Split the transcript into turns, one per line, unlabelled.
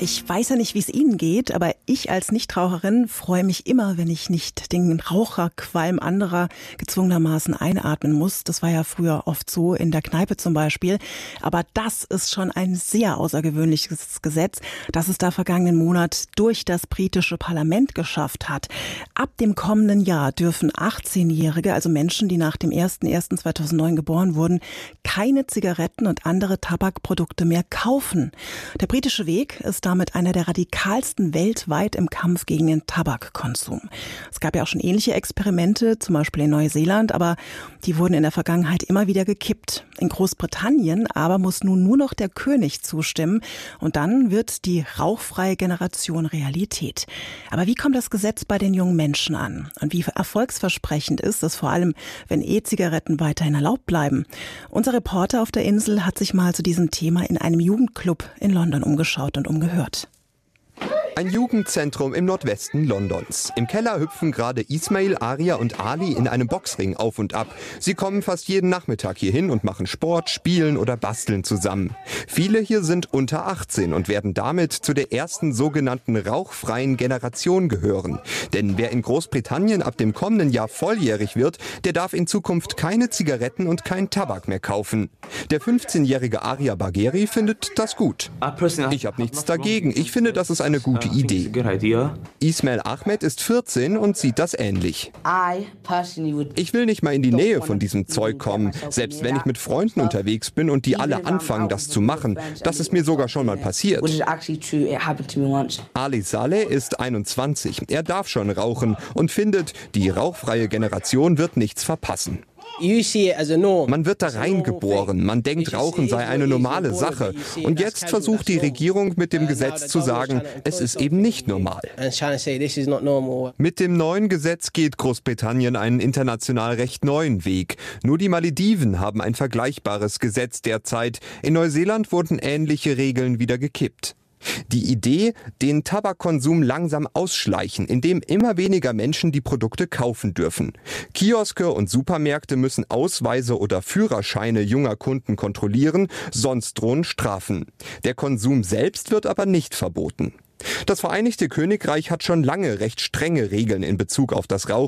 Ich weiß ja nicht, wie es Ihnen geht, aber ich als Nichtraucherin freue mich immer, wenn ich nicht den Raucherqualm anderer gezwungenermaßen einatmen muss. Das war ja früher oft so, in der Kneipe zum Beispiel. Aber das ist schon ein sehr außergewöhnliches Gesetz, das es da vergangenen Monat durch das britische Parlament geschafft hat. Ab dem kommenden Jahr dürfen 18-Jährige, also Menschen, die nach dem 01.01.2009 geboren wurden, keine Zigaretten und andere Tabakprodukte mehr kaufen. Der britische Weg ist damit einer der radikalsten weltweit im Kampf gegen den Tabakkonsum. Es gab ja auch schon ähnliche Experimente, zum Beispiel in Neuseeland, aber die wurden in der Vergangenheit immer wieder gekippt. In Großbritannien aber muss nun nur noch der König zustimmen und dann wird die rauchfreie Generation Realität. Aber wie kommt das Gesetz bei den jungen Menschen an? Und wie erfolgsversprechend ist es vor allem, wenn E-Zigaretten weiterhin erlaubt bleiben? Unser Reporter auf der Insel hat sich mal zu diesem Thema in einem Jugendclub in London umgeschaut und umgehört.
Ein Jugendzentrum im Nordwesten Londons. Im Keller hüpfen gerade Ismail, Aria und Ali in einem Boxring auf und ab. Sie kommen fast jeden Nachmittag hierhin und machen Sport, spielen oder basteln zusammen. Viele hier sind unter 18 und werden damit zu der ersten sogenannten rauchfreien Generation gehören. Denn wer in Großbritannien ab dem kommenden Jahr volljährig wird, der darf in Zukunft keine Zigaretten und kein Tabak mehr kaufen. Der 15-jährige Aria Bagheri findet das gut. Ich habe nichts dagegen. Ich finde, das ist eine gute Idee. Ismail Ahmed ist 14 und sieht das ähnlich. Ich will nicht mal in die Nähe von diesem Zeug kommen, selbst wenn ich mit Freunden unterwegs bin und die alle anfangen, das zu machen. Das ist mir sogar schon mal passiert. Ali Saleh ist 21. Er darf schon rauchen und findet, die rauchfreie Generation wird nichts verpassen. Man wird da reingeboren, man denkt, Rauchen sei eine normale Sache. Und jetzt versucht die Regierung mit dem Gesetz zu sagen, es ist eben nicht normal. Mit dem neuen Gesetz geht Großbritannien einen international recht neuen Weg. Nur die Malediven haben ein vergleichbares Gesetz derzeit. In Neuseeland wurden ähnliche Regeln wieder gekippt. Die Idee, den Tabakkonsum langsam ausschleichen, indem immer weniger Menschen die Produkte kaufen dürfen. Kioske und Supermärkte müssen Ausweise oder Führerscheine junger Kunden kontrollieren, sonst drohen Strafen. Der Konsum selbst wird aber nicht verboten. Das Vereinigte Königreich hat schon lange recht strenge Regeln in Bezug auf das Rauchen.